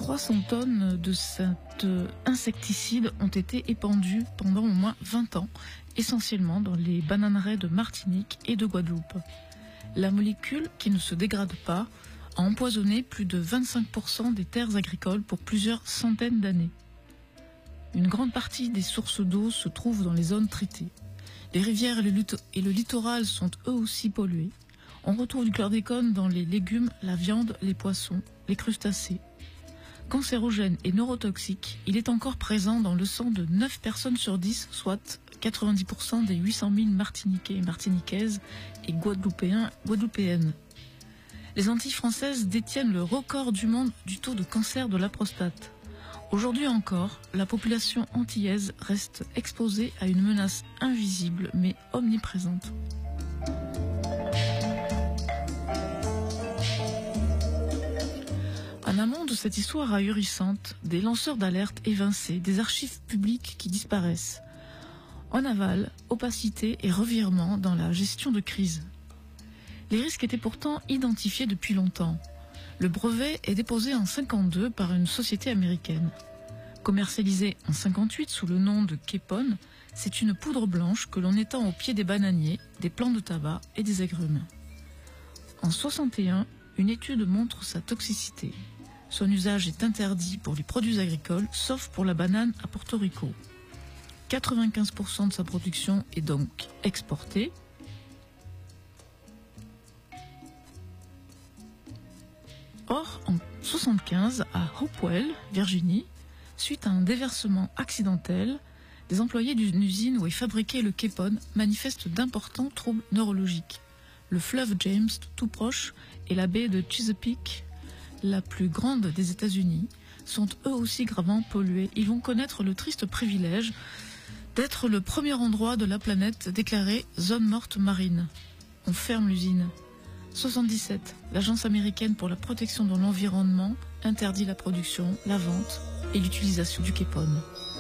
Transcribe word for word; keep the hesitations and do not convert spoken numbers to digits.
trois cents tonnes de cet insecticide ont été épandues pendant au moins vingt ans, essentiellement dans les bananeraies de Martinique et de Guadeloupe. La molécule, qui ne se dégrade pas, a empoisonné plus de vingt-cinq pour cent des terres agricoles pour plusieurs centaines d'années. Une grande partie des sources d'eau se trouvent dans les zones traitées. Les rivières et le, et le littoral sont eux aussi pollués. On retrouve du chlordécone dans les légumes, la viande, les poissons, les crustacés. Cancérogène et neurotoxique, il est encore présent dans le sang de neuf personnes sur dix, soit quatre-vingt-dix pour cent des huit cent mille Martiniquais et Martiniquaises et Guadeloupéens, Guadeloupéennes. Les Antilles françaises détiennent le record du monde du taux de cancer de la prostate. Aujourd'hui encore, la population antillaise reste exposée à une menace invisible mais omniprésente. En amont de cette histoire ahurissante, des lanceurs d'alerte évincés, des archives publiques qui disparaissent. En aval, opacité et revirement dans la gestion de crise. Les risques étaient pourtant identifiés depuis longtemps. Le brevet est déposé en cinquante-deux par une société américaine. Commercialisé en cinquante-huit sous le nom de Kepone, c'est une poudre blanche que l'on étend au pied des bananiers, des plants de tabac et des agrumes. En soixante et un, une étude montre sa toxicité. Son usage est interdit pour les produits agricoles, sauf pour la banane à Porto Rico. quatre-vingt-quinze pour cent de sa production est donc exportée. Or, en soixante-quinze, à Hopewell, Virginie, suite à un déversement accidentel, des employés d'une usine où est fabriqué le Kepone manifestent d'importants troubles neurologiques. Le fleuve James, tout proche, et la baie de Chesapeake, la plus grande des États-Unis, sont eux aussi gravement pollués. Ils vont connaître le triste privilège d'être le premier endroit de la planète déclaré zone morte marine. On ferme l'usine. soixante-dix-sept. L'Agence américaine pour la protection de l'environnement interdit la production, la vente et l'utilisation du Kepone.